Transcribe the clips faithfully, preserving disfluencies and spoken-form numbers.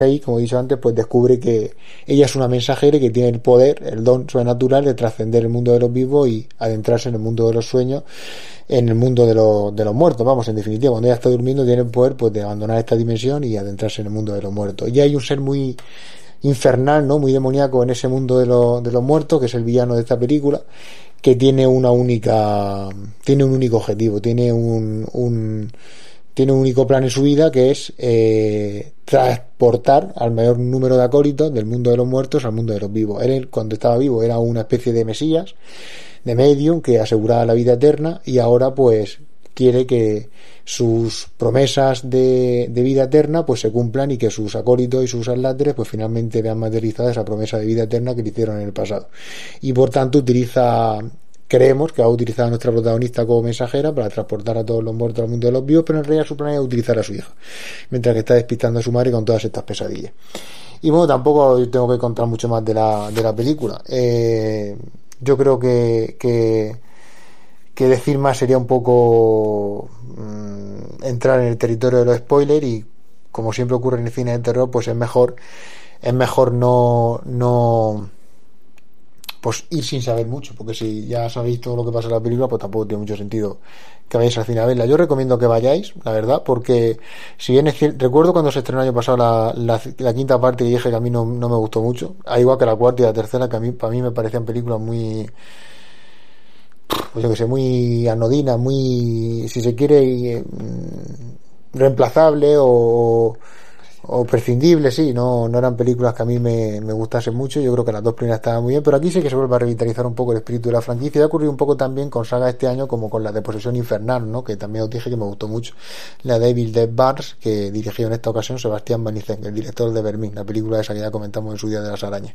ahí, como he dicho antes, pues descubre que ella es una mensajera y que tiene el poder, el don sobrenatural de trascender el mundo de los vivos y adentrarse en el mundo de los sueños, en el mundo de los, de los muertos. Vamos, en definitiva, cuando ella está durmiendo tiene el poder, pues, de abandonar esta dimensión y adentrarse en el mundo de los muertos. Y hay un ser muy infernal, ¿no? Muy demoníaco en ese mundo de los, de los muertos, que es el villano de esta película, que tiene una única, tiene un único objetivo, tiene un, un tiene un único plan en su vida, que es eh, transportar al mayor número de acólitos del mundo de los muertos al mundo de los vivos. Él, cuando estaba vivo, era una especie de mesías, de medium, que aseguraba la vida eterna, y ahora pues quiere que sus promesas de, de vida eterna pues se cumplan y que sus acólitos y sus atláteres pues finalmente vean materializada esa promesa de vida eterna que le hicieron en el pasado. Y por tanto utiliza, creemos que va a utilizar a nuestra protagonista como mensajera para transportar a todos los muertos al mundo de los vivos, pero en realidad su plan es utilizar a su hija, mientras que está despistando a su madre con todas estas pesadillas. Y bueno, tampoco tengo que contar mucho más de la, de la película. Eh, yo creo que, que, que decir más sería un poco mmm, entrar en el territorio de los spoilers, y como siempre ocurre en el cine de terror, pues es mejor, es mejor no, no pues ir sin saber mucho, porque si ya sabéis todo lo que pasa en la película, pues tampoco tiene mucho sentido que vayáis al cine a verla. Yo recomiendo que vayáis, la verdad, porque si bien es cierto, recuerdo cuando se estrenó el año pasado la, la, la quinta parte, y dije que a mí no, no me gustó mucho, al igual que la cuarta y la tercera, que a mí, para mí me parecían películas muy, pues yo que sé, muy anodinas, muy, si se quiere, eh, reemplazable o o prescindible, sí, no, no eran películas que a mí me, me gustasen mucho. Yo creo que las dos primeras estaban muy bien, pero aquí sí que se vuelve a revitalizar un poco el espíritu de la franquicia. Y ha ocurrido un poco también con sagas este año, como con la de Posesión Infernal, ¿no? Que también os dije que me gustó mucho, la de Evil Dead Bars, que dirigió en esta ocasión Sebastián Banicen, el director de Vermín, la película esa que ya comentamos en su día de las arañas.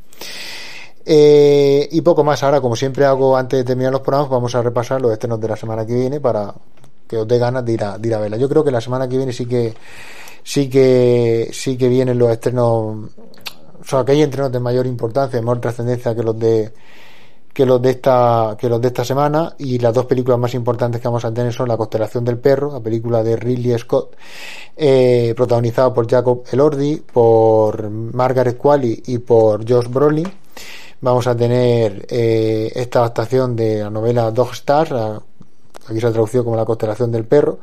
Eh, y poco más. Ahora, como siempre hago antes de terminar los programas, vamos a repasar los estrenos de la semana que viene para que os dé ganas de ir a, de ir a verla. Yo creo que la semana que viene sí que sí que sí que vienen los estrenos, o sea, que hay estrenos de mayor importancia, de mayor trascendencia que los de que los de esta que los de esta semana. Y las dos películas más importantes que vamos a tener son La constelación del perro, la película de Ridley Scott, eh, protagonizada por Jacob Elordi, por Margaret Qualley y por Josh Brolin. Vamos a tener eh, esta adaptación de la novela Dog Star, la, aquí se ha traducido como La constelación del perro.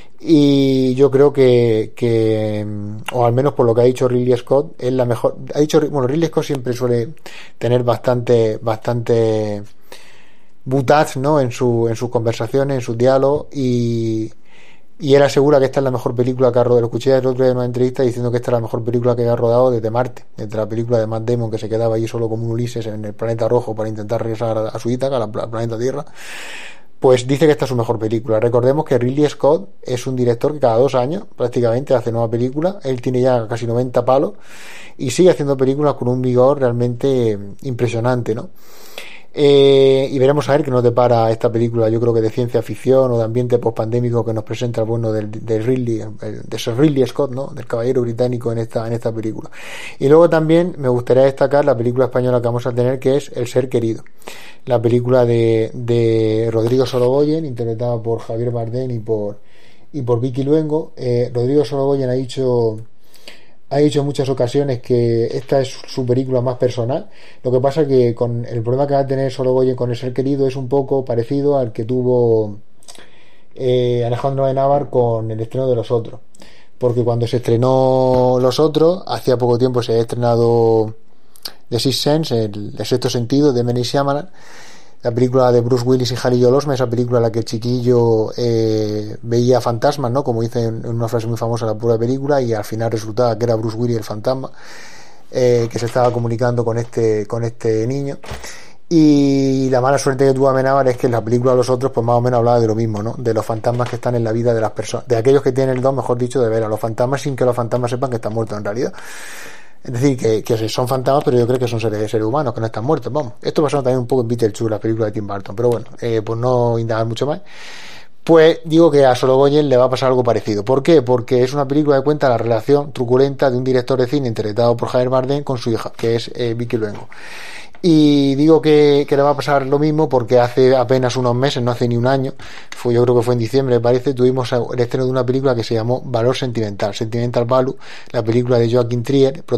Y yo creo que, que, o al menos por lo que ha dicho Ridley Scott, es la mejor. Ha dicho, bueno, Ridley Scott siempre suele tener bastante, bastante butaz, ¿no? En su, en sus conversaciones, en sus diálogos, y, y él asegura que esta es la mejor película que ha rodado. Lo escuché el otro día en una entrevista diciendo que esta es la mejor película que ha rodado desde Marte, desde la película de Matt Damon, que se quedaba allí solo como un Ulises en el planeta rojo para intentar regresar a, a su Ítaca, al planeta Tierra. Pues dice que esta es su mejor película. Recordemos que Ridley Scott es un director que cada dos años prácticamente hace nueva película. Él tiene ya casi noventa palos y sigue haciendo películas con un vigor realmente impresionante, ¿no? Eh, y veremos a ver qué nos depara esta película, yo creo que de ciencia ficción o de ambiente pospandémico, que nos presenta el bueno del, del Ridley, el, de Sir Ridley Scott, ¿no? Del caballero británico en esta, en esta película. Y luego también me gustaría destacar la película española que vamos a tener, que es El ser querido, la película de, de Rodrigo Sorogoyen, interpretada por Javier Bardem y por, y por Vicky Luengo. eh, Rodrigo Sorogoyen ha dicho ha dicho en muchas ocasiones que esta es su película más personal. Lo que pasa que con el problema que va a tener Sorogoyen con El ser querido es un poco parecido al que tuvo eh, Alejandro Amenábar con el estreno de Los Otros, porque cuando se estrenó Los Otros, hacía poco tiempo se había estrenado The Sixth Sense, el, el sexto sentido de M. Night Shyamalan, la película de Bruce Willis y Haley Joel Osment, esa película en la que el chiquillo eh, veía fantasmas, ¿no? Como dice en, en una frase muy famosa la pura película, y al final resultaba que era Bruce Willis el fantasma eh, que se estaba comunicando con este con este niño. Y la mala suerte que tuvo Amenábar es que en la película Los Otros pues más o menos hablaba de lo mismo, ¿no? De los fantasmas que están en la vida de las personas, de aquellos que tienen el don, mejor dicho, de ver a los fantasmas sin que los fantasmas sepan que están muertos en realidad. Es decir, que, que son fantasmas, pero yo creo que son seres, seres humanos, que no están muertos. Vamos, esto pasó también un poco en Beetlejuice, la película de Tim Burton, pero bueno, eh, pues no indagar mucho más. Pues digo que a Sorogoyen le va a pasar algo parecido. ¿Por qué? Porque es una película que cuenta la relación truculenta de un director de cine interpretado por Javier Bardem con su hija, que es eh, Vicky Luengo. Y digo que, que le va a pasar lo mismo porque hace apenas unos meses, no hace ni un año, fue, yo creo que fue en diciembre, me parece, tuvimos el estreno de una película que se llamó Valor Sentimental, Sentimental Value, la película de Joaquin Trier,